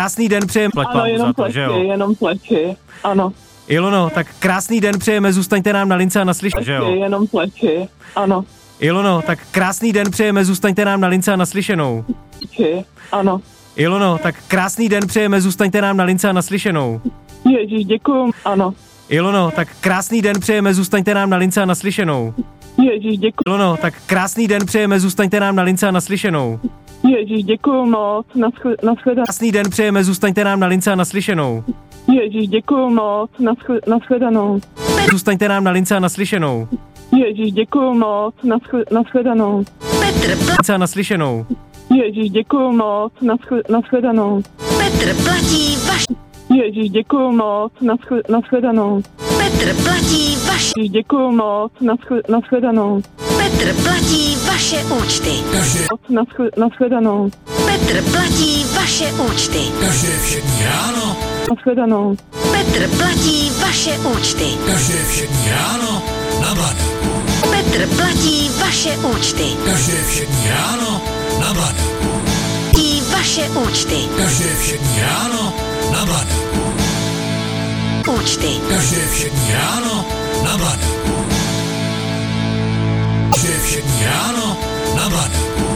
krásný den přejeme. Ano, jenom pleči, ano. Ilono, tak krásný den přejeme, zůstaňte nám na lince a naslyšenou, že jo? Jenom pleči, ano. Ilono, tak krásný den přejeme, zůstaňte nám na lince a naslyšenou. Ano. Ilono, tak krásný den přejeme, zůstaňte nám na lince a naslyšenou. Ježíš, děkuju, ano. Ilono, tak krásný den přejeme, zůstaňte nám na lince a naslyšenou. Ježíš, děkuju. Ilono, tak krásný den přejeme, zůstaňte nám na lince a naslyšenou. Ježíš, děkuju moc, nashledanou. Krásný den přejeme, zůstaňte nám na lince a naslyšenou. Ježíš, děkuju moc, nashledanou. Zůstaňte nám na lince a naslyšenou. Ježíš, děkuju moc, nashledanou. Lince a naslyšenou. Ježíš, děkuju moc, nashledanou. Petr platí vaš. Ježíš, děkuju moc, nashledanou. Petr platí vaš. Ježíš, děkuju moc, nashledanou. Petr platí vaše účty. Nashledanou. Petr platí vaše účty. Každé všední ráno. Nashledanou. Petr platí vaše účty. Každé všední ráno na Blaníku. Petr platí vaše účty. Každé všední ráno na Blaníku. Platí vaše účty. Každé všední ráno na Blaníku. Účty. Každé všední ráno na Blaníku. Každé všední ráno na Blaníku.